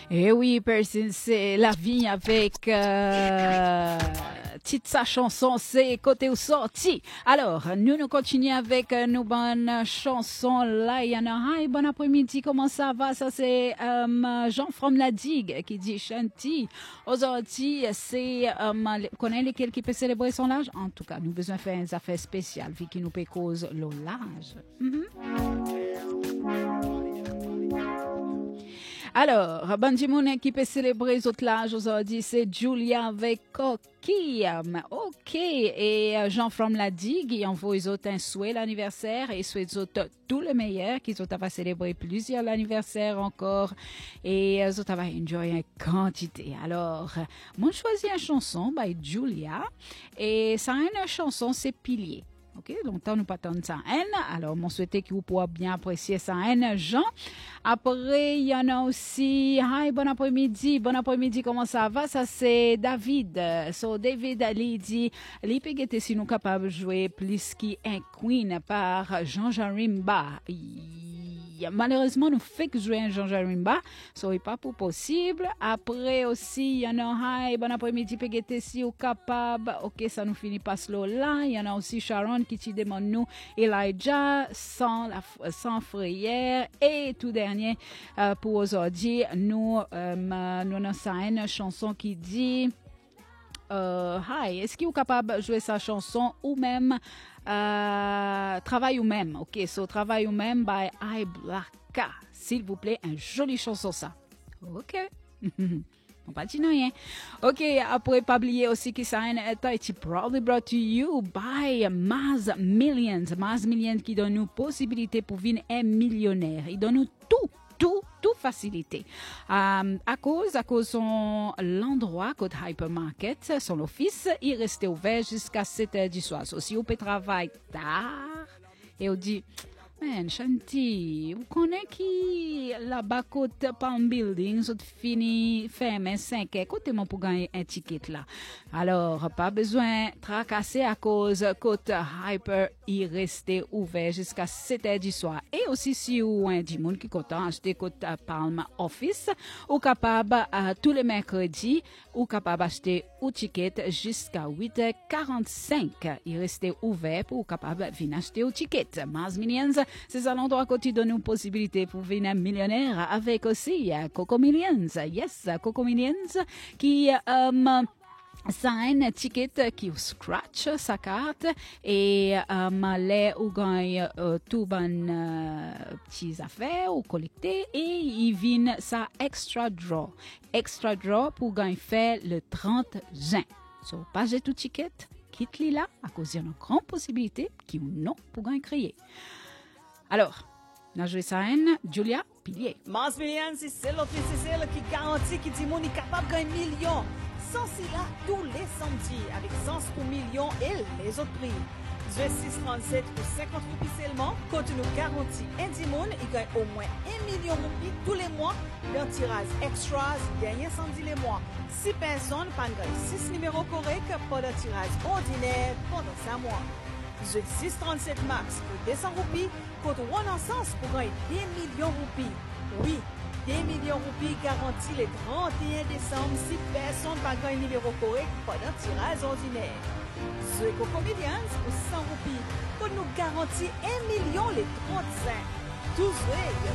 Et oui, Percy, c'est la vie avec petite sa chanson, c'est côté ou sorti. Alors, nous continuons avec nos bonnes chansons. Là, il y en a un. Bon après-midi, comment ça va? Ça, c'est Jean from la Digue qui dit Chanty. Aujourd'hui, c'est, connaît lesquels qui peut célébrer son âge? En tout cas, nous besoin faire une affaire spéciale, vu qu'il nous peut cause l'âge. Alors, Bandimoun qui peut célébrer les autres l'âge aujourd'hui, c'est Julia avec Coquille. OK. Et Jean from la Digue, il envoie les autres un souhait l'anniversaire et souhaite les autres tout le meilleur, qu'ils ont à célébrer plusieurs l'anniversaire encore et les autres va enjoy une quantité. Alors, moi, je choisis une chanson by Julia et ça une chanson, c'est Pilier. OK, longtemps nous pas attendre ça alors mon souhaité que vous pourrez bien apprécier ça Jean. Après il y en a aussi hi bon après-midi comment ça va? Ça c'est David. So David il dit il peut être si nous capable jouer plus qu'un Queen par Jean Jarimba. Malheureusement, nous fait que jouer un Jean Jarimba, ça n'est pas pour possible. Après aussi, il y en a un, bon après-midi, peut-être si vous capable. OK, ça nous finit pas slow là. Il y en a aussi Sharon qui te demande nous, Elijah, sans frayère. Et tout dernier, pour aujourd'hui, nous avons une chanson qui dit, hi, est-ce que vous capable de jouer sa chanson ou même travail ou même, OK, so travail ou même by I Blacka. S'il vous plaît, une jolie chanson ça. OK. On pas dit rien. OK, après pas oublier aussi que ça est probably brought to you by Maz Millions. Maz Millions qui donne nous possibilité pour devenir un millionnaire. Il donne nous tout facilité. À cause son l'endroit côté hypermarket, son office, il restait ouvert jusqu'à 7h du soir. So, si on peut travailler tard et on dit man, Chanty, vous connaissez qui là-bas côté Palm Building, vous fini fermé 5h, écoutez-moi pour gagner un ticket là. Alors, pas besoin de tracasser à cause côté Hyper, il restait ouvert jusqu'à 7h du soir. Et aussi, si vous avez un monde qui content acheter côté Palm Office, ou capable tous les mercredis, ou capable acheter un ticket jusqu'à 8h45. Il restait ouvert pour capable venir acheter un ticket. Maz Millions, c'est ça l'endroit qui donne une possibilité pour devenir millionnaire avec aussi Coco Millions. Yes, Coco Millions qui ça a un ticket qui scratch sa carte et là où gagne tout bon petites affaires ou collecter et il vient sa extra draw pour gagner faire le 30 juin. So pas j'ai tout ticket, quitte li là à cause il y a une grande possibilité qui ou non pour gagner créer. Alors, n'a joué ça Julia Pilier. Maz Millions, c'est l'autre qui garantit qui dit mon est capable de gagner millions. Sans là tous les samedis avec sens pour millions et les autres prix. 637 pour 50 roupies seulement, quand nous garantit un dimon, il gagne au moins 1 million roupies tous les mois. Leur tirage extras, dernier samedi les mois. 6 personnes gagnent 6 numéros corrects pour le tirage ordinaire pendant 5 mois. 637 max pour 200 roupies, quand on en sens pour gagner 2 millions roupies. Oui. 2 millions roupies garantis le 31 décembre si personne n'a pas un numéro correct pendant tirage ordinaire. The Coco Millions pour 100 roupies, pour nous garantir 1 million les 35. Tout